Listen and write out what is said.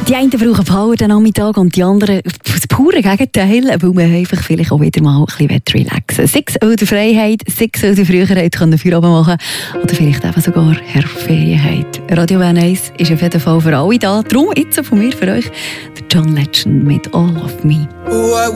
Die einen brauchen Power den Nachmittag und die anderen das pure Gegenteil, weil man einfach vielleicht auch wieder mal ein bisschen relaxen will. Sei es weil der Freiheit, sei es weil der früher Feierabend machen oder vielleicht eben sogar Herrferienheit. Radio Bern 1 ist auf jeden Fall für alle da. Darum jetzt von mir für euch der John Legend mit «All of Me».